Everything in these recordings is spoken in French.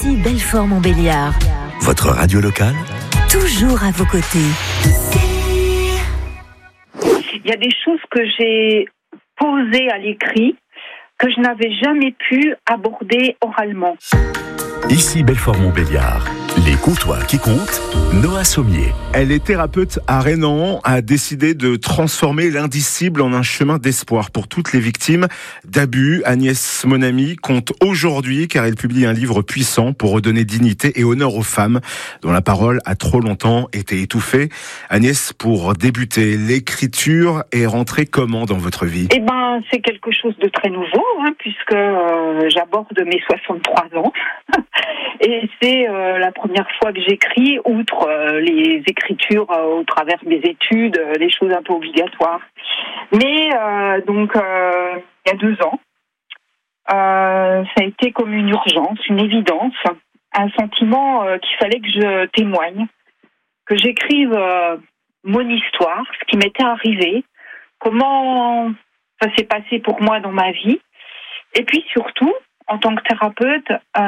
Ici Belfort-Montbéliard. Votre radio locale ? Toujours à vos côtés. Il y a des choses que j'ai posées à l'écrit que je n'avais jamais pu aborder oralement. Ici Belfort-Montbéliard. Les comptoirs qui comptent, Noah Sommier. Elle est thérapeute à Rénan, a décidé de transformer l'indicible en un chemin d'espoir pour toutes les victimes d'abus. Agnès Monamy compte aujourd'hui, car elle publie un livre puissant pour redonner dignité et honneur aux femmes dont la parole a trop longtemps été étouffée. Agnès, pour débuter, l'écriture est rentrée comment dans votre vie ? C'est quelque chose de très nouveau, puisque j'aborde mes 63 ans. Et c'est la première fois que j'écris, outre les écritures au travers de mes études, les choses un peu obligatoires. Mais il y a 2 ans, ça a été comme une urgence, une évidence, un sentiment qu'il fallait que je témoigne, que j'écrive mon histoire, ce qui m'était arrivé, comment ça s'est passé pour moi dans ma vie. Et puis surtout, en tant que thérapeute,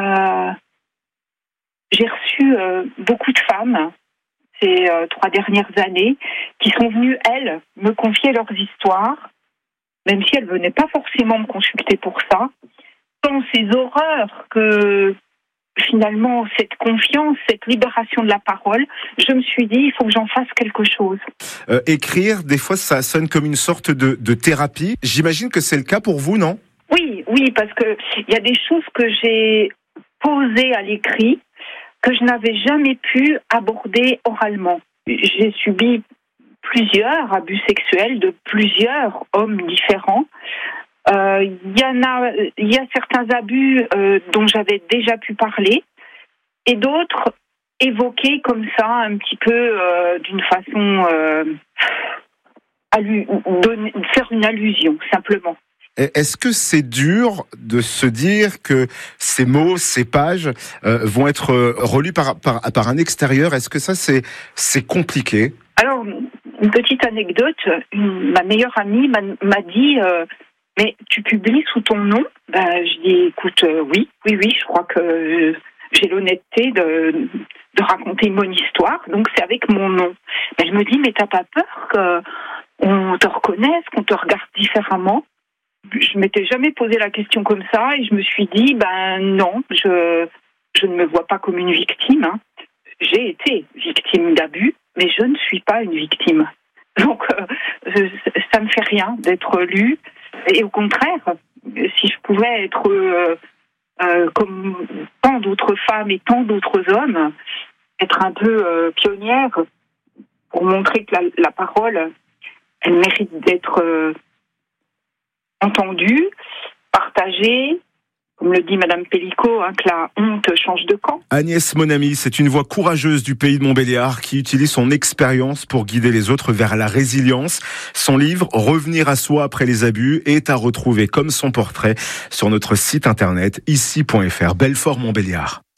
j'ai reçu beaucoup de femmes ces 3 dernières années qui sont venues, elles, me confier leurs histoires, même si elles ne venaient pas forcément me consulter pour ça. Tant ces horreurs que finalement, cette confiance, cette libération de la parole, je me suis dit, il faut que j'en fasse quelque chose. Écrire, des fois, ça sonne comme une sorte de thérapie. J'imagine que c'est le cas pour vous, non ? Oui, parce que il y a des choses que j'ai posées à l'écrit que je n'avais jamais pu aborder oralement. J'ai subi plusieurs abus sexuels de plusieurs hommes différents. Il y a certains abus dont j'avais déjà pu parler et d'autres évoqués comme ça, un petit peu d'une façon faire une allusion, simplement. Est-ce que c'est dur de se dire que ces mots, ces pages vont être relus par un extérieur ? Est-ce que ça, c'est compliqué ? Alors, une petite anecdote. Ma meilleure amie m'a dit mais tu publies sous ton nom ? Je dis écoute, oui, je crois que j'ai l'honnêteté de raconter mon histoire, donc c'est avec mon nom. Mais je me dis, mais t'as pas peur qu'on te reconnaisse, qu'on te regarde différemment ? Je m'étais jamais posé la question comme ça et je me suis dit, non, je ne me vois pas comme une victime. J'ai été victime d'abus, mais je ne suis pas une victime. Donc, ça me fait rien d'être lue. Et au contraire, si je pouvais être comme tant d'autres femmes et tant d'autres hommes, être un peu pionnière pour montrer que la parole, elle mérite d'être entendue, partagée, comme le dit Madame Pellicot, que la honte change de camp. Agnès Monamy, c'est une voix courageuse du pays de Montbéliard qui utilise son expérience pour guider les autres vers la résilience. Son livre, Revenir à soi après les abus, est à retrouver comme son portrait sur notre site internet ici.fr. Belfort-Montbéliard.